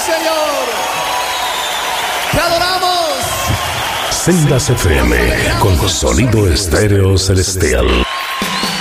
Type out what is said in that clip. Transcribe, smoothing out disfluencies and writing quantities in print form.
Señor. Te adoramos. Sendas FM con sonido estéreo celestial.